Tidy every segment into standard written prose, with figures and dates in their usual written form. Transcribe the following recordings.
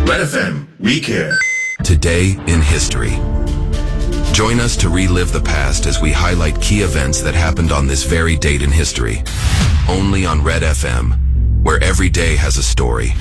Red FM, we care. Today in history. Join us to relive the past as we highlight key events that happened on this very date in history. Only on Red FM, where every day has a story.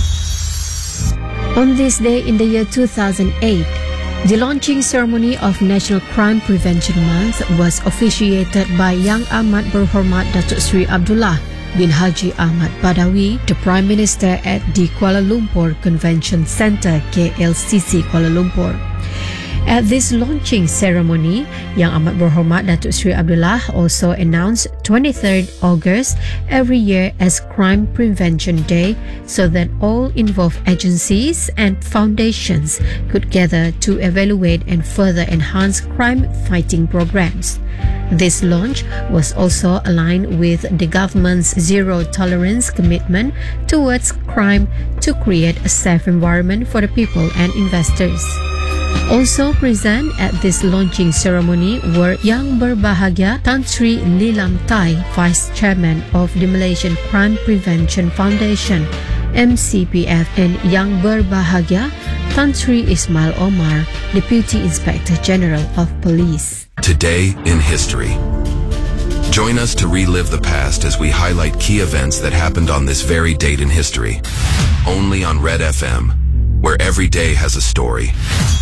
On this day in the year 2008, the launching ceremony of National Crime Prevention Month was officiated by Yang Amat Berhormat Datuk Seri Abdullah bin Haji Ahmad Badawi, the Prime Minister at the Kuala Lumpur Convention Centre, KLCC Kuala Lumpur. At this launching ceremony, Yang Amat Berhormat Datuk Seri Abdullah also announced 23rd August every year as Crime Prevention Day so that all involved agencies and foundations could gather to evaluate and further enhance crime fighting programs. This launch was also aligned with the government's zero tolerance commitment towards crime to create a safe environment for the people and investors. Also present at this launching ceremony were Yang Berbahagia Tan Sri Lilam Tai, Vice Chairman of the Malaysian Crime Prevention Foundation, MCPF, and Yang Berbahagia Tan Sri Ismail Omar, Deputy Inspector General of Police. Today in history. Join us to relive the past as we highlight key events that happened on this very date in history. Only on Red FM, where every day has a story.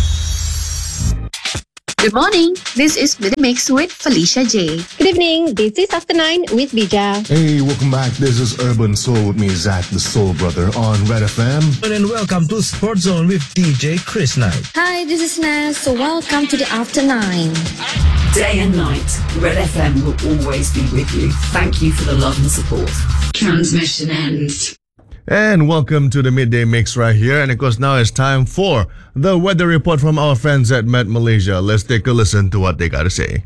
Good morning. This is The Mix with Felicia J. Good evening. This is After 9 with Bija. Hey, welcome back. This is Urban Soul with me, Zach the Soul Brother on Red FM. And welcome to Sports Zone with DJ Chris Knight. Hi, this is Naz. So welcome to the After 9. Day and night, Red FM will always be with you. Thank you for the love and support. Transmission ends. And welcome to the Midday Mix right here. And of course, now it's time for the weather report from our friends at Met Malaysia. Let's take a listen to what they got to say.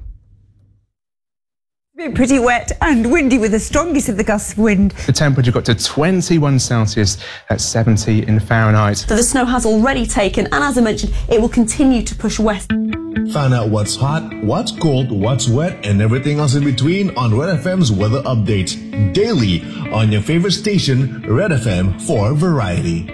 Been pretty wet and windy with the strongest of the gusts of wind. The temperature got to 21 Celsius at 70 in Fahrenheit. So the snow has already taken, and as I mentioned, it will continue to push west. Find out what's hot, what's cold, what's wet, and everything else in between on Red FM's weather updates daily on your favorite station, Red FM, for variety.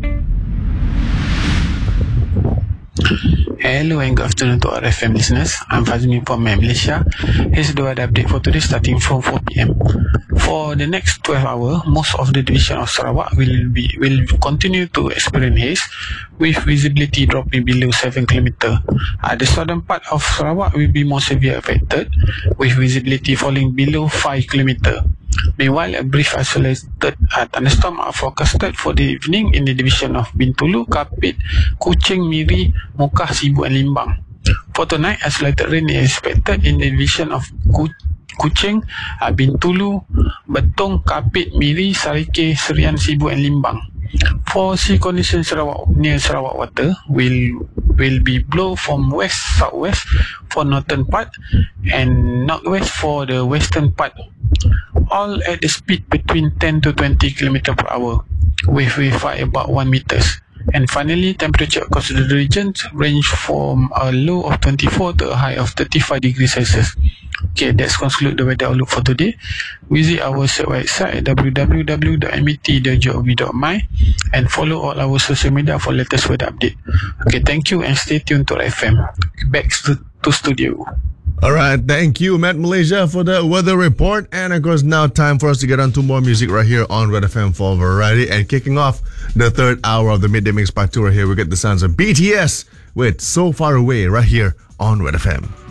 Hello and good afternoon to our FM listeners. I'm Fazmi from Malaysia. Here's the weather update for today starting from 4 p.m. For the next 12 hours, most of the division of Sarawak will continue to experience haze with visibility dropping below 7 km. The southern part of Sarawak will be more severely affected with visibility falling below 5 km. Meanwhile, a brief isolated thunderstorm are forecasted for the evening in the division of Bintulu, Kapit, Kuching, Miri, Mukah, Sibu and Limbang. For tonight, isolated rain is expected in the division of Kuching, Bintulu, Betong, Kapit, Miri, Sarike, Serian, Sibu and Limbang. For sea conditions near Sarawak water will be blow from west-southwest for northern part and northwest for the western part, all at the speed between 10 to 20 km per hour with wave height about 1 meters. And finally, temperature across the region range from a low of 24 to a high of 35 degrees Celsius. Okay, that's conclude the weather outlook for today. Visit our website at www.met.gov.my and follow all our social media for latest weather update. Okay, thank you and stay tuned to FM. Back to studio. All right, thank you, Met Malaysia, for the weather report. And of course, now time for us to get on to more music right here on Red FM for variety. And kicking off the third hour of the Midday Mix Part 2 right here, we get the sounds of BTS with So Far Away right here on Red FM.